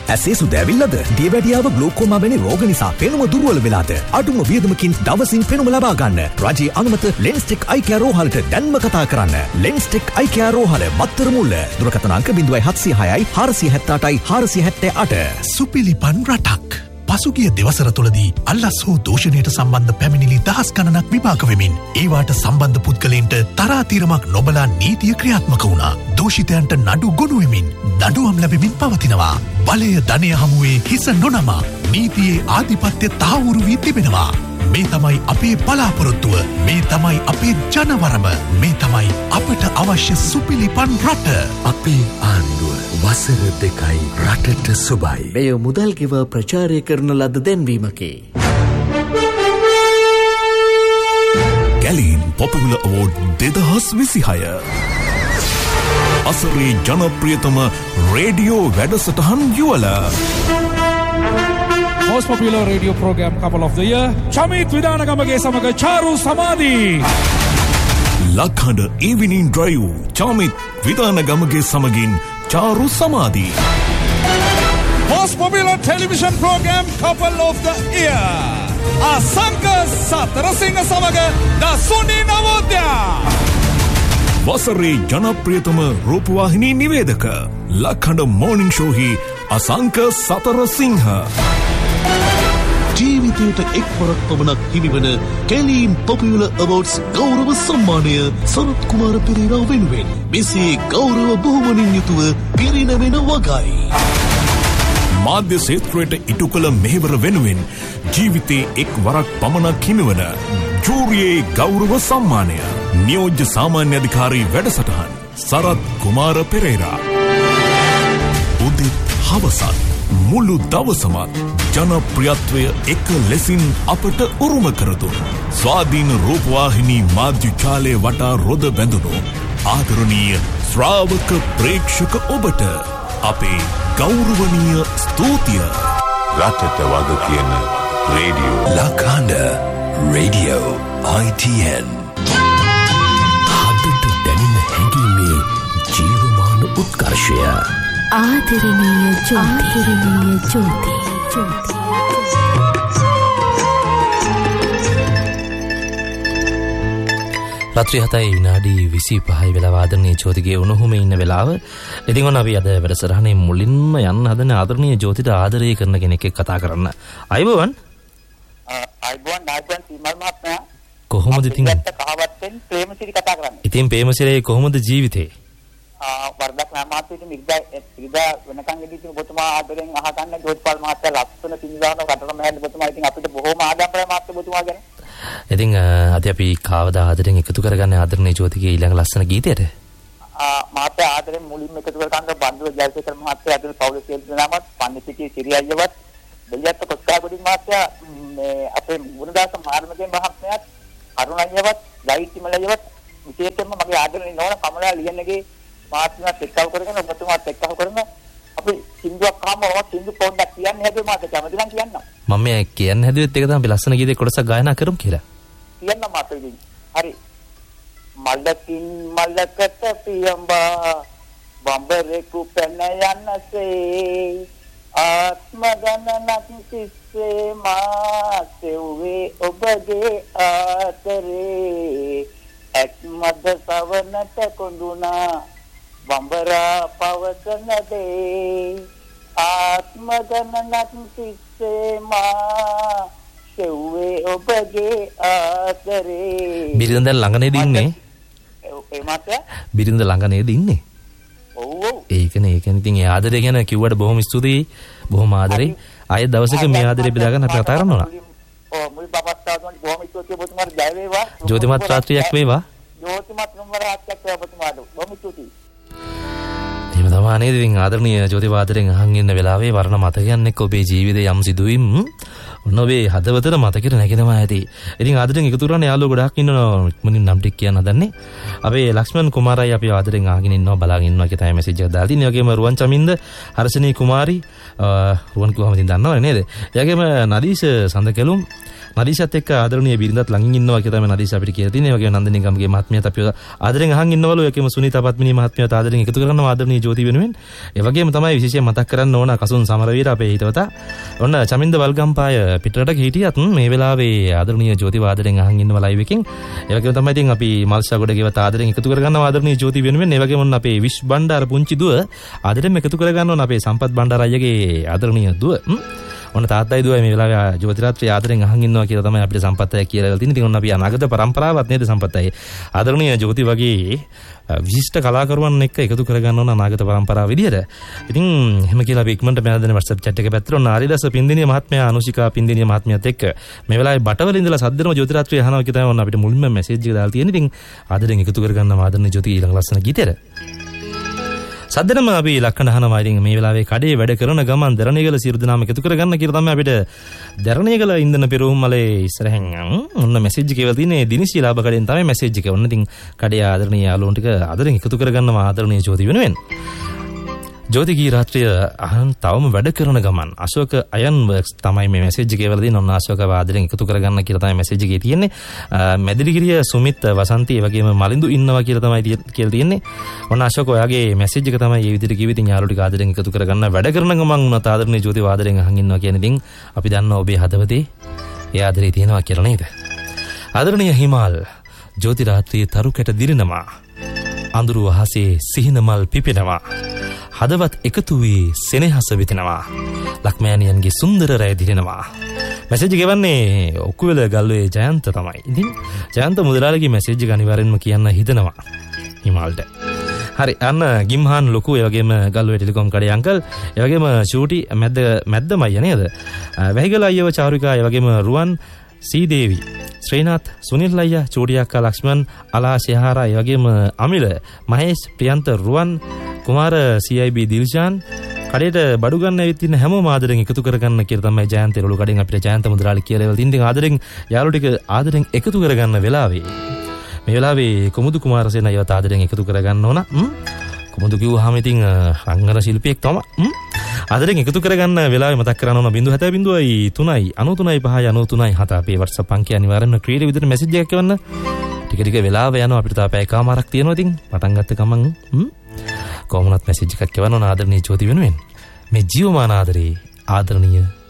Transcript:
ඇසේ සුද ඇවිල්ලාද? දියවැඩියාව ග්ලූකෝමා වැනි රෝග නිසා පෙනුම දුර්වල වෙලාද? අඩුම වියදමකින් දවසින් පෙනුම ලබා ගන්න. රජයේ අනුමත ලෙන්ස්ටෙක් අයි කෙයාර් රෝහලට දැන්ම කතා කරන්න. ලෙන්ස්ටෙක් අයි කෙයාර් රෝහල බත්තර මුල්ල. දුරකථන අංක 0706යි 478යි 478. සුපිලිපන් රටක්. පසුගිය දෙවසර තුළදී අල්ලස් හෝ දූෂණයට සම්බන්ධ පැමිණිලි දහස් ගණනක් විභාග වෙමින් ඒවාට සම්බන්ධ පුද්ගලයන්ට තරාතිරමක් නොබලා නීතිය ක්‍රියාත්මක වුණා. දූෂිතයන්ට නඩු ගොනු වෙමින් දඬුවම් ලැබෙමින් පවතිනවා. බලය ධනය හමුවේ හිස නොනමා නීතියේ ආධිපත්‍ය තහවුරු වී තිබෙනවා. මේ තමයි අපේ බලාපොරොත්තුව. මේ තමයි අපේ ජනවරම. මේ තමයි අපට අවශ්‍ය සුපිලිපන් රට. අපේ ආණ්ඩුව වසර 2යි රටට සුබයි. මෙය මුදල් ගෙව ප්‍රචාරය කරන ලද දැන්වීමකි. ගැලීන් පොපුලර් අවෝඩ් 2026 අසරේ ජනප්‍රියතම රේඩියෝ වැඩසටහන් යුවල. Most popular radio program couple of the year, Chamit Vidanagamage Samaga Charu Samadhi. Lakhanda Evening Drive, Chamit Vidanagamage Samagin Charu Samadhi. Most popular television program couple of the year, Asanka Satarasinga Samaga Dasuni Navodya. වසරේ ජනප්‍රියතම රූපවාහිනී නිවේදක ලක්හඬ morning show හි අසංක සතරසිංහ. ජීවිතයට එක් වරක් පමණක් හිමිවන කැලීම් popular awards ගෞරව සම්මානය සරත් කුමාර පෙරේරා වෙනුවෙන් මෙසේ ගෞරව බොහොමනින් යුතුව පිරිනැමෙන වගයි. මාධ්‍ය ක්ෂේත්‍රයට ඉටු කළ මෙහෙවර වෙනුවෙන් ජීවිතේ එක් වරක් පමණක් හිමිවන ජූරියේ ගෞරව සම්මානය. නියෝජ්‍ය සාමාන්‍ය අධිකාරී වැඩසටහන් සරත් කුමාර පෙරේරා. උදේ හවසත් මුළු දවසමත් ජනප්‍රියත්වය එක ලෙසින් අපට උරුම කරතුන් ස්වාධීන රූපවාහිනී මාධ්‍ය ජාලය වටා රොද බැඳුණු ආදරණීය ශ්‍රාවක ප්‍රේක්ෂක ඔබට අපේ ගෞරවනීය ස්තුතිය. රටට වග කියන රේඩියෝ ලඛඬ රේඩියෝ ITN. හදට දැනෙන හැඟීමේ ජීවමාන උත්කර්ෂය. ආදරණීය ජෝති. රාත්‍රී 7යි විනාඩි 25 වෙලාව ආදරණීය ජෝතිගේ උණුහුමේ ඉන්න වෙලාව. ඉතින් ඔන්න අපි අද වැඩසටහනේ මුලින්ම යන්න හදන ආදරණීය ජෝතිට ආදරය කරන කෙනෙක් එක්ක කතා කරන්න. අයබෝවන්. නායකයන් සීමල් මහත්මයා. කොහොමද ඉතින්? කහවත්තෙන් ප්‍රේමසිරි කතා කරන්නේ. ඉතින් ප්‍රේමසිරි කොහොමද ජීවිතේ? වර්ධක් නාමාත්‍යට ඉරිදා වෙනකන් ඉඳි ඔබතුමා ආදරෙන් අහගන්න ජෝතිපාල මහත්තයා ලස්සන පිළිදාන කටරම හැද ඔබතුමා ඉතින් අපිට බොහොම ආදම්බරයි මහත්තයා ඔබතුමා ගැන. ඉතින් අද අපි කවදා ආදරෙන් එකතු කරගන්න ආදරණීය ජෝතිගේ ඊළඟ ලස්සන ගීතයට? මහත්තයා ආදරෙන් මුලින්ම එකතු කරගන්න බන්දුව ජයසේකර මහත්තයා අද පෞලේ සියලුනාමත් පන්නිසිටි සිරි අයියවත් දෙලියත් කොස්කාගොඩින් මහත්තයා මේ අපේ ගුණදාස මාර්මදෙන් මහත්මයාත් අරුණ අයියවත් ලයිට්මල අයියවත් විශේෂයෙන්ම මගේ ආදරණීය නෝන කමලා ලියන්නගේ මාත්මත් එක්කව කරගෙන ඔබතුමාත් එක්කව කරන අපි සින්දුවක් අහම ඔවත් සින්දු පොඩ්ඩක් කියන්න හැදුවේ මාත් කැමති නම් කියන්න. මම මේ කියන්න හැදුවෙත් ඒක තමයි අපි ලස්සන ගීතේ කොටසක් ගායනා කරමු කියලා. කියන්න මාත් ඉතින්. හරි. මල්ලකින් මල්ලකට පියඹා බඹරෙකු පැන යන්නසේ ආත්ම ගණනක් තිස්සේ මා සෙව්වේ ඔබගේ ආතරේ ඇත්මද සවනට කොඳුනා බඹරා පවසන දේ ආත්ම ගණනක් තිස්සේ මා සෙව්වේ ඔබගේ ආතරේ. බිරිඳ දැන් ළඟ නේද ඉන්නේ? ඒ මාත්‍යා බිරිඳ ළඟ නේද ඉන්නේ? ඔව් ඔව්. ඒකනේ ඉතින් ඒ ආදරය ගැන කිව්වට බොහොම ස්තුතියි. බොහොම ආදරේ. ආයෙ දවසක මේ ආදරේ බෙදා ගන්න අපි කතා කරනවා. මුල් බබස්තාවන්ට බොහොම ස්තුතියි ඔබතුමාට ජය වේවා. ජෝතිමත් රාත්‍රියක් වේවා. ජෝතිමත් නුඹරාත්‍යක් වේවා ඔබතුමාට. බොහොම ස්තුතියි. එහෙම තමයි නේද? ඉතින් ආදරණීය ජෝති වාදරෙන් අහන් ඉන්න වෙලාවේ වර්ණ මතකයන් එක්ක ඔබේ ජීවිතයේ යම් සිදුවීම් ඔන්න ඔබේ හදවතට මතකෙට නැගෙනවා ඇති. ඉතින් ආදරෙන් එකතු කරන යාළුවෝ ගොඩාක් ඉන්නවා. මුලින් නම් ටික කියන්න හදන්නේ. අපේ ලක්ෂ්මන් කුමාරයි අපි ආදරෙන් අහගෙන ඉන්නවා බලාගෙන ඉන්නවා කියලා තමයි මෙසේජ් එක දාලා තින්නේ. ඒ වගේම රුවන් චමින්ද, හර්ෂණී කුමාරි, රුවන් කිව්වම ඉතින් දන්නවනේ නේද? ඒ වගේම නදීෂ සඳකැලුම් නදීෂත් එක්ක ආදරණීය බිරිඳත් ළඟින් ඉන්නවා කියලා තමයි නදීෂ අපිට කියලා තින්නේ. ඒ වගේම නන්දිනී ගම්ගේ මහත්මියත් අපි ආදරෙන් අහන් ඉන්නවලු. ඒ වගේම සුනීතා පත්මිනී මහත්මියත් ආදරෙන් එකතු කරනවා ආදරණීය ජෝති ජෝති වෙනුවෙන්. ඒ වගේම තමයි විශේෂයෙන් මතක් කරන්න ඕන කසුන් සමරවීර අපේ හිතවතා. ඔන්න චමින්ද වල්ගම්පාය පිටරට හිටියත් මේ වෙලාවේ ආදරණීය ජෝති වාදනයෙන් අහන් ඉන්නවා ලයිව් එකකින්. ඒ වගේම තමයි ඉතින් අපි මල්ෂාගොඩ ගෙවත ආදරෙන් එකතු කරගන්නවා ආදරණීය ජෝති වෙනුවෙන්. ඒ වගේම ඔන්න අපේ විශ් බණ්ඩාර පුංචි දුව ආදරෙන් එකතු කරගන්න ඕන අපේ සම්පත් බණ්ඩාර අයියගේ ආදරණීය දුව. ඔන්න තාත්තයි දුවයි මේ වෙලාවේ ජෝති රාත්‍රියේ ආදරෙන් අහන් ඉන්නවා කියලා තමයි අපිට සම්පත් අය කියලා තියෙන්නේ. ඉතින් ඔන්න අපි අනාගත පරම්පරාවක් නේද සම්පත් අය. ආදරණීය ජෝති වගේ විශිෂ්ට කලාකරුවන් එක්ක එකතු කරගන්න ඕන අනාගත පරම්පරාව විදියට. ඉතින් එහෙම කියලා අපි ඉක්මනට මෙයා දෙන WhatsApp chat එක පැත්තට ඔන්න ආරිදාස පින්දිනිය මහත්මයා අනුෂිකා පින්දිනිය මහත්මියත් එක්ක මේ වෙලාවේ බටවල ඉඳලා සද්දනම ජෝති රාත්‍රිය අහනවා කියලා තමයි ඔන්න අපිට මුලින්ම මැසේජ් එක දාලා තියෙන්නේ. ඉතින් ආදරෙන් එකතු කරගන්නවා ආදරණීය ජෝති ඊළඟ ලස්සන ගීතයට. සද්දනම අපි ලක්කන අහනවා. ඉතින් මේ වෙලාවේ කඩේ වැඩ කරන ගමන් දරණේගල සියලු දෙනාම එකතු කරගන්න කියලා තමයි අපිට දරණේගල ඉන්දන පෙරහුම් මලේ ඉස්සරහින් ඔන්න මැසේජ් එක කියලා තියෙන්නේ. දිනිසි ලාභ කඩෙන් තමයි මැසේජ් එක. ඔන්න ඉතින් කඩේ ආදරණීය යාළුවෝ ටික ආදරෙන් එකතු කරගන්නවා ආදරණීය ජෝති වෙනුවෙන්. ජෝති ගී රාත්‍රිය අහන් තවම වැඩ කරන ගමන් අශෝක අයන් වර්ක්ස් තමයි මේ මැසේජ් එක කියලා දෙන. ඔන්න අශෝක ආදරෙන් එකතු කරගන්න කියලා තමයි මැසේජ් එකේ තියෙන්නේ. මැදිරිගිරිය සුමිත් වසන්ති ඒ වගේම මලින්දු ඉන්නවා කියලා තමයි කියලා තියෙන්නේ. ඔන්න අශෝක ඔයාගේ මැසේජ් එක තමයි මේ විදිහට කිව්වේ. ඉතින් යාළුවෝ ටික ආදරෙන් එකතු කරගන්න වැඩ කරන ගමන් උනත් ආදරණීය ජෝති ආදරෙන් අහන් ඉන්නවා කියන ඉතින් අපි දන්නවා ඔබේ හදවතේ ඒ ආදරේ තියෙනවා කියලා නේද? ආදරණීය හිමාල් ජෝති රාත්‍රියේ තරු කැට දිරනවා. අඳුරු වහසේ සිහින මල් පිපෙනවා. හදවත් එකතු වී සෙනෙහස විතෙනවා. ලක්මෑනියන්ගේ සුන්දර රැය දිරෙනවා. මැසේජ් ගෙවන්නේ ඔක්කුවෙල ගල්වේ ජයන්ත තමයි. ඉතින් ජයන්ත මුදලාලිගේ මැසේජ් එක අනිවාර්යෙන්ම කියන්න හිතනවා හිමාල්ට. හරි අන්න ගිම්හාන් ලොකු ඒ වගේම ගල්වේ ටෙලිකොම් කඩේ අංකල් ඒ වගේම ෂූටි මැද්දම අයියා නේද? වැහිගල අයියව චාරුකා ඒ වගේම රුවන් සීදේවි ශ්‍රීනාත් සුනිල් අයියා චූටි අක්කා ලක්ෂ්මන් අලා ශෙහාරා ඒ වගේම අමිල මහේෂ් ප්‍රියන්ත රුවන් කුමාර CIB දිල්ෂාන් කඩේට බඩු ගන්න ඇවිත් ඉන්න හැමෝම ආදරෙන් එකතු කරගන්න කියලා තමයි ජයන්ත එළවලු කඩෙන් අපිට ජයන්ත මුදලාලි කියලා ඒවල තින්දින් ආදරෙන් යාළුවෝ ටික ආදරෙන් එකතු කරගන්න වෙලාවේ මේ වෙලාවේ කුමුදු කුමාරසේන අයවත් ආදරෙන් එකතු කරගන්න ඕන. කුමුදු කිව්වහම ඉතින් රංගන ශිල්පියෙක් තමයි. ආදරෙන් එකතු කරගන්න වෙලාවේ මතක් කරන්න ඕන 070.393.593.7 අපේ WhatsApp අංකය අනිවාර්යෙන්ම ක්‍රියේටිව් විදිහට මැසේජ් එකක් එවන්න. ටික ටික වෙලාව යනවා අපිට තාපය එකමාරක් තියෙනවා. ඉතින් පටන් ගත්ත ගමන් කොහොමවත් මැසේජ් එකක් එවන්න ඕන ආදරණීය ජෝති වෙනුවෙන්. මේ ජීවමාන ආදරේ ආදරණීය